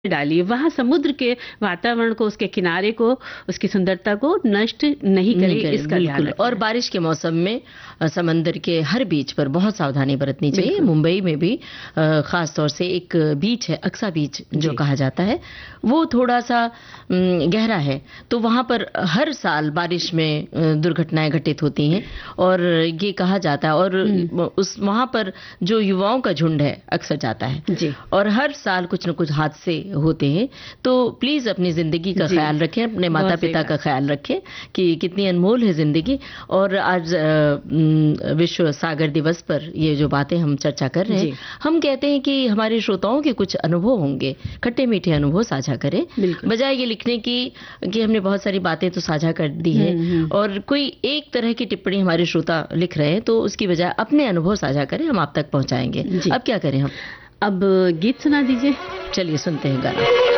डालिए, वहाँ समुद्र के वातावरण को, उसके किनारे को, उसकी सुंदरता को नष्ट नहीं करें, इसका ध्यान बिल्कुल। रखें। और बारिश के मौसम में समंदर के हर बीच पर बहुत सावधानी बरतनी चाहिए। मुंबई में भी खास तौर से एक बीच है, अक्सा बीच जो कहा जाता है, वो थोड़ा सा गहरा है, तो वहाँ पर हर साल बारिश में दुर्घटनाएं घटित होती हैं और ये कहा जाता है, और उस वहाँ पर जो युवाओं का झुंड है अक्सर जाता है जी। और हर साल कुछ न कुछ हादसे होते हैं। तो प्लीज अपनी जिंदगी का ख्याल रखें, अपने माता पिता का ख्याल रखें कि कितनी अनमोल है जिंदगी। और आज विश्व सागर दिवस पर ये जो बातें हम चर्चा कर रहे हैं, हम कहते हैं कि हमारे श्रोताओं के कुछ अनुभव होंगे, खट्टे मीठे अनुभव साझा करें, बजाय ये लिखने की कि हमने बहुत सारी बातें तो साझा कर दी है और कोई एक तरह की टिप्पणी हमारे श्रोता लिख रहे हैं, तो उसकी बजाय अपने अनुभव साझा करें, हम आप तक पहुंचाएंगे। अब क्या करें हम? अब गीत सुना दीजिए। चलिए सुनते हैं गाना।